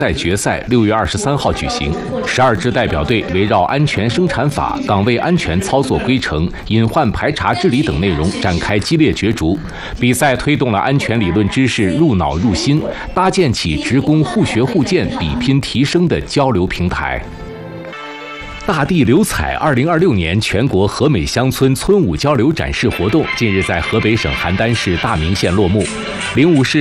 赛决赛6月23号举行，12支代表队围绕安全生产法、岗位安全操作规程、隐患排查治理等内容展开激烈角逐。比赛推动了安全理论知识入脑入心，搭建起职工互学互鉴、比拼提升的交流平台。大地流彩2026年全国和美乡村村舞交流展示活动近日在河北省邯郸市大名县落幕。灵武市